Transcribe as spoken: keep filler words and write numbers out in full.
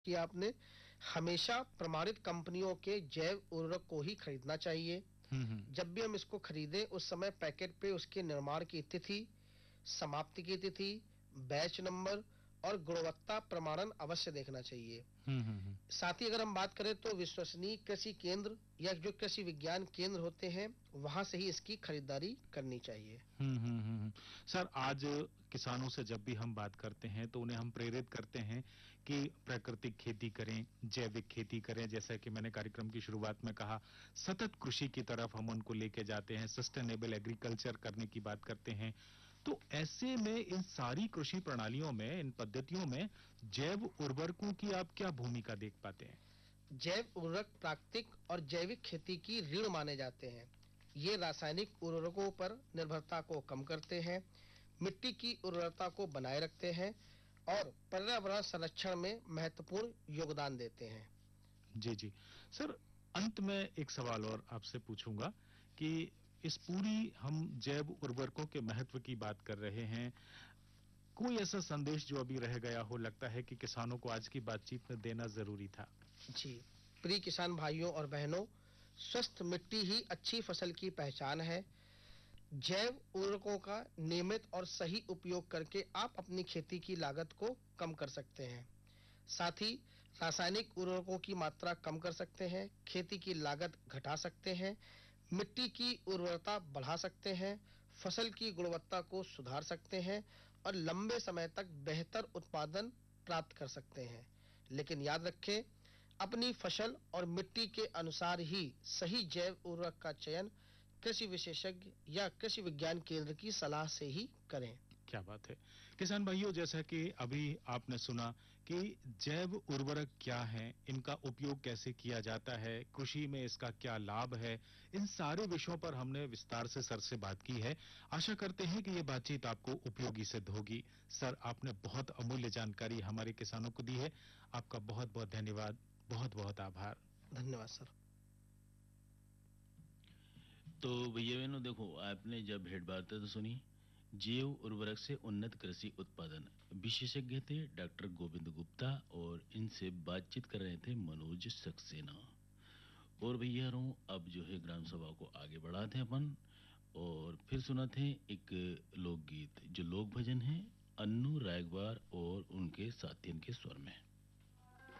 कि आपने हमेशा प्रमाणित कंपनियों के जैव उर्वरक को ही खरीदना चाहिए। हुँ, हुँ। जब भी हम इसको खरीदें उस समय पैकेट पे उसके निर्माण की तिथि, समाप्ति की तिथि, बैच नंबर और गुणवत्ता प्रमाणन अवश्य देखना चाहिए। हुँ, हुँ, हुँ। साथ ही अगर हम बात करें तो विश्वसनीय कृषि केंद्र या जो कृषि विज्ञान केंद्र होते हैं, वहां से ही इसकी खरीदारी करनी चाहिए। हुँ, हुँ, हुँ, हुँ। सर, आज किसानों से जब भी हम बात करते हैं तो उन्हें हम प्रेरित करते हैं कि प्राकृतिक खेती करें, जैविक खेती करें, जैसा कि मैंने कार्यक्रम की शुरुआत में कहा, सतत कृषि की तरफ हम उनको लेके जाते हैं, सस्टेनेबल एग्रीकल्चर करने की बात करते हैं। तो ऐसे में इन सारी कृषि प्रणालियों में, इन पद्धतियों में जैव उर्वरकों की आप क्या भूमिका देख पाते हैं? जैव उर्वरक प्राकृतिक और जैविक खेती की रीढ़ माने जाते हैं। ये रासायनिक उर्वरकों पर निर्भरता को कम करते हैं, मिट्टी की उर्वरता को बनाए रखते हैं और पर्यावरण संरक्षण में महत्वपूर्ण योगदान देते हैं। जी, जी। सर, अंत में एक सवाल और आपसे पूछूंगा कि इस पूरी हम जैव उर्वरकों के महत्व की बात कर रहे हैं, कोई ऐसा संदेश जो अभी रह गया हो, लगता है कि किसानों को आज की बातचीत में देना जरूरी था? जी, प्रिय किसान भाइयों और बहनों, स्वस्थ मिट्टी ही अच्छी फसल की पहचान है। जैव उर्वरकों का नियमित और सही उपयोग करके आप अपनी खेती की लागत को कम कर सकते हैं। साथ ही रासायनिक उर्वरकों की मात्रा कम कर सकते हैं, खेती की लागत घटा सकते हैं, मिट्टी की उर्वरता बढ़ा सकते हैं, फसल की गुणवत्ता को सुधार सकते हैं और लंबे समय तक बेहतर उत्पादन प्राप्त कर सकते हैं। लेकिन याद रखें, अपनी फसल और मिट्टी के अनुसार ही सही जैव उर्वरक का चयन कृषि विशेषज्ञ या कृषि विज्ञान केंद्र की सलाह से ही करें। क्या बात है। किसान भाइयों, जैसा कि अभी आपने सुना कि जैव उर्वरक क्या हैं, इनका उपयोग कैसे किया जाता है, कृषि में इसका क्या लाभ है, इन सारे विषयों पर हमने विस्तार से सर से बात की है। आशा करते हैं कि ये बातचीत आपको उपयोगी सिद्ध होगी। सर, आपने बहुत अमूल्य जानकारी हमारे किसानों को दी है। आपका बहुत-बहुत धन्यवाद, बहुत-बहुत आभार। धन्यवाद सर। तो भैया बहनों, देखो आपने जब भेंट बातें तो सुनी। जैव उर्वरक से उन्नत कृषि उत्पादन विशेषज्ञ थे डॉक्टर गोविंद गुप्ता और इनसे बातचीत कर रहे थे मनोज सक्सेना। और भैया रो अब जो है ग्राम सभा को आगे बढ़ाते हैं अपन और फिर सुनाते हैं एक लोकगीत जो लोक भजन है अन्नू रायगवार और उनके साथियन के स्वर में।